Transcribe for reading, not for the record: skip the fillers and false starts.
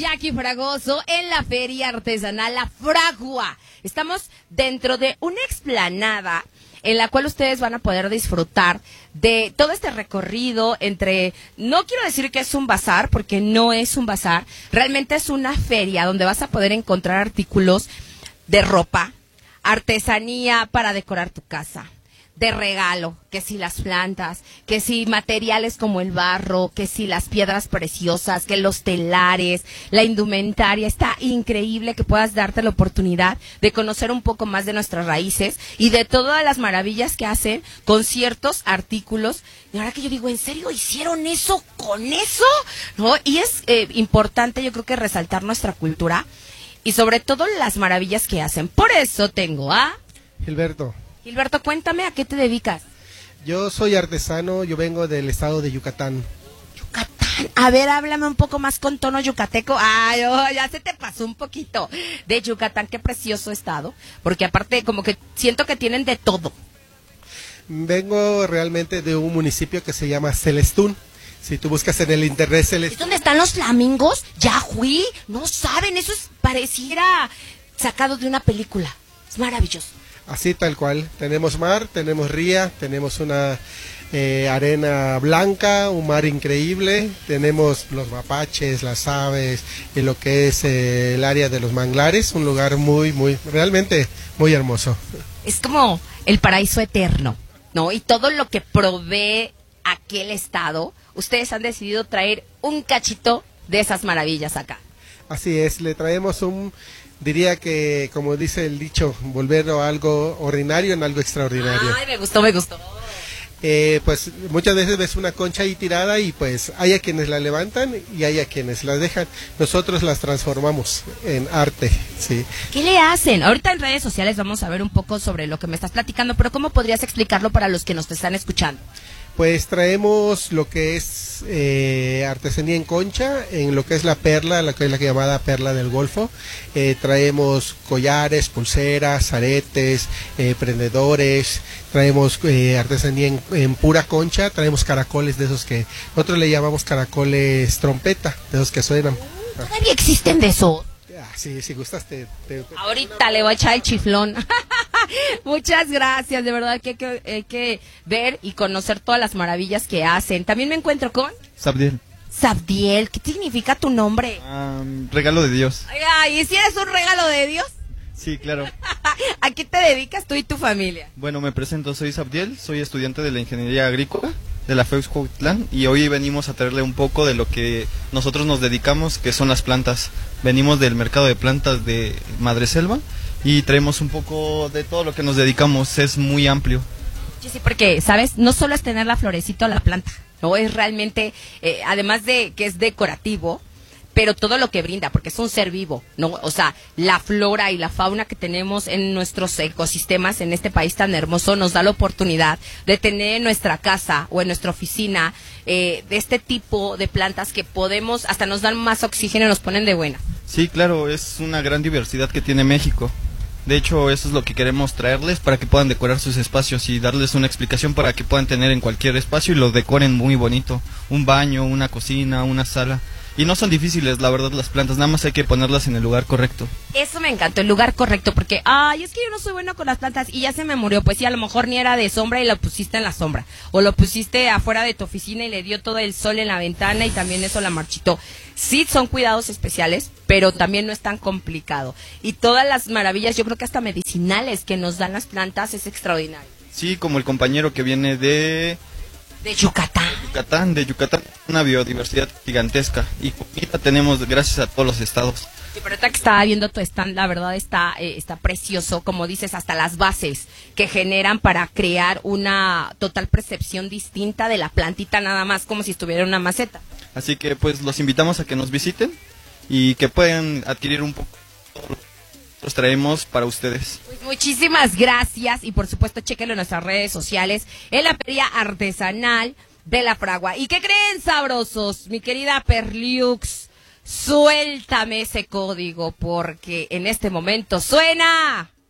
Jackie Fragoso en la Feria Artesanal La Fragua. Estamos dentro de una explanada en la cual ustedes van a poder disfrutar de todo este recorrido entre, no quiero decir que es un bazar, porque no es un bazar, realmente es una feria donde vas a poder encontrar artículos de ropa, artesanía para decorar tu casa, de regalo, que si las plantas, que si materiales como el barro, que si las piedras preciosas, que los telares, la indumentaria. Está increíble que puedas darte la oportunidad de conocer un poco más de nuestras raíces y de todas las maravillas que hacen con ciertos artículos. Y ahora que yo digo, ¿en serio hicieron eso con eso? ¿No? Y es importante, yo creo que resaltar nuestra cultura y sobre todo las maravillas que hacen. Por eso tengo a Gilberto. Gilberto, cuéntame, ¿a qué te dedicas? Yo soy artesano, yo vengo del estado de Yucatán. Yucatán, a ver, háblame un poco más con tono yucateco. Ay, oh, ya se te pasó un poquito. De Yucatán, qué precioso estado, porque aparte como que siento que tienen de todo. Vengo realmente de un municipio que se llama Celestún. Si tú buscas en el internet ¿Es donde están los flamingos? Ya fui, no saben, eso es, pareciera sacado de una película. Es maravilloso. Así tal cual, tenemos mar, tenemos ría, tenemos una arena blanca, un mar increíble, tenemos los mapaches, las aves y lo que es el área de los manglares, un lugar realmente muy hermoso. Es como el paraíso eterno, ¿no? Y todo lo que provee aquel estado, ustedes han decidido traer un cachito de esas maravillas acá. Así es, le traemos diría que, como dice el dicho, volverlo a algo ordinario en algo extraordinario. Ay, me gustó. Pues muchas veces ves una concha ahí tirada y pues hay a quienes la levantan y hay a quienes la dejan. Nosotros las transformamos en arte, sí. ¿Qué le hacen? Ahorita en redes sociales vamos a ver un poco sobre lo que me estás platicando, pero ¿cómo podrías explicarlo para los que nos te están escuchando? Pues traemos lo que es artesanía en concha, en lo que es la perla, la que es la llamada perla del Golfo. Traemos collares, pulseras, aretes, prendedores, traemos artesanía en pura concha, traemos caracoles de esos que nosotros le llamamos caracoles trompeta, de esos que suenan. ¿Todavía existen de eso? Sí, si gustas Ahorita le voy a echar el chiflón. Muchas gracias, de verdad que hay que ver y conocer todas las maravillas que hacen. También me encuentro con Sabdiel. Sabdiel, ¿qué significa tu nombre? Regalo de Dios. Ay, ¿y si eres un regalo de Dios? Sí, claro. ¿A qué te dedicas tú y tu familia? Bueno, me presento, soy Sabdiel, soy estudiante de la Ingeniería Agrícola de la FEUX Cuautitlán y hoy venimos a traerle un poco de lo que nosotros nos dedicamos, que son las plantas. Venimos del mercado de plantas de Madreselva y traemos un poco de todo lo que nos dedicamos, es muy amplio. Sí, porque, ¿sabes? No solo es tener la florecita o la planta, no es realmente, además de que es decorativo, pero todo lo que brinda, porque es un ser vivo, ¿no? O sea, la flora y la fauna que tenemos en nuestros ecosistemas en este país tan hermoso nos da la oportunidad de tener en nuestra casa o en nuestra oficina de este tipo de plantas que podemos, hasta nos dan más oxígeno y nos ponen de buena. Sí, claro, es una gran diversidad que tiene México. De hecho, eso es lo que queremos traerles para que puedan decorar sus espacios y darles una explicación para que puedan tener en cualquier espacio y lo decoren muy bonito. Un baño, una cocina, una sala. Y no son difíciles, la verdad, las plantas, nada más hay que ponerlas en el lugar correcto. Eso me encantó, el lugar correcto, porque, es que yo no soy bueno con las plantas y ya se me murió, pues sí, a lo mejor ni era de sombra y lo pusiste en la sombra, o lo pusiste afuera de tu oficina y le dio todo el sol en la ventana y también eso la marchitó. Sí, son cuidados especiales, pero también no es tan complicado. Y todas las maravillas, yo creo que hasta medicinales que nos dan las plantas es extraordinario. Sí, como el compañero que viene de Yucatán. De Yucatán, una biodiversidad gigantesca y comida tenemos gracias a todos los estados. Sí, pero ahorita que estaba viendo tu stand, la verdad está precioso, como dices, hasta las bases que generan para crear una total percepción distinta de la plantita, nada más como si estuviera en una maceta. Así que pues los invitamos a que nos visiten y que puedan adquirir un poco los traemos para ustedes. Pues muchísimas gracias y por supuesto chéquenlo en nuestras redes sociales en la Feria Artesanal de La Fragua. ¿Y qué creen, sabrosos? Mi querida Perliux, suéltame ese código porque en este momento suena